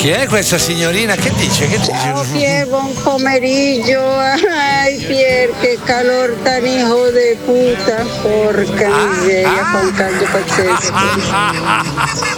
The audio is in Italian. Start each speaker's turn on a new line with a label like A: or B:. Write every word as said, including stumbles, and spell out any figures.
A: Chi è questa signorina? Che dice? Che dice?
B: Ciao Pier, buon pomeriggio. Ai Pier, che calor tan hijo de puta. Porca miseria, fa un caldo pazzesco.